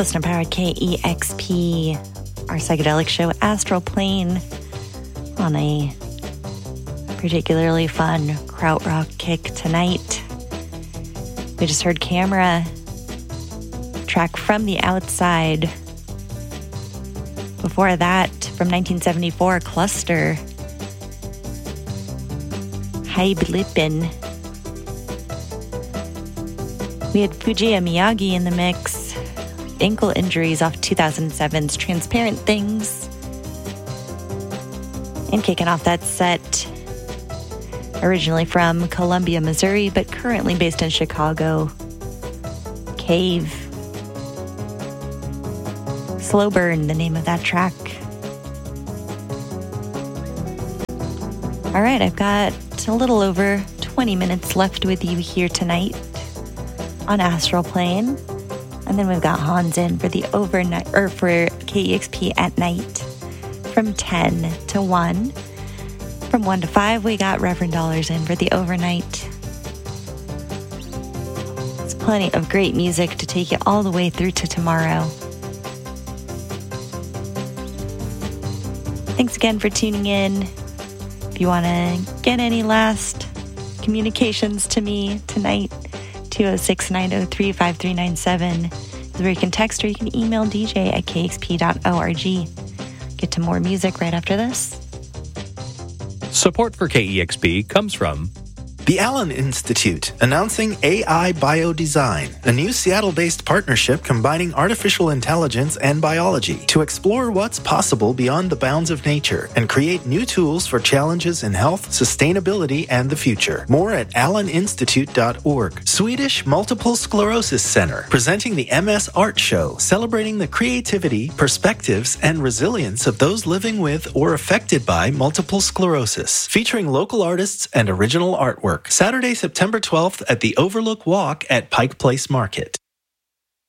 Listener powered KEXP, our psychedelic show Astral Plane, on a particularly fun krautrock kick tonight. We just heard Camera, track From the Outside. Before that, from 1974, Cluster, Heiblippen. We had Fujiya Miyagi in the mix, Ankle Injuries off 2007's Transparent Things. And kicking off that set, originally from Columbia, Missouri, but currently based in Chicago, Cave. Slow Burn, the name of that track. All right, I've got a little over 20 minutes left with you here tonight on Astral Plane. And then we've got Hans in for the overnight, or for KEXP at night from 10 to 1. From 1 to 5, we got Reverend Dollars in for the overnight. There's plenty of great music to take you all the way through to tomorrow. Thanks again for tuning in. If you want to get any last communications to me tonight, 206-903-5397 is where you can text or you can email dj@kexp.org. Get to more music right after this. Support for KEXP comes from the Allen Institute, announcing AI Biodesign, a new Seattle-based partnership combining artificial intelligence and biology to explore what's possible beyond the bounds of nature and create new tools for challenges in health, sustainability, and the future. More at alleninstitute.org. Swedish Multiple Sclerosis Center, presenting the MS Art Show, celebrating the creativity, perspectives, and resilience of those living with or affected by multiple sclerosis, featuring local artists and original artwork. Saturday, September 12th at the Overlook Walk at Pike Place Market.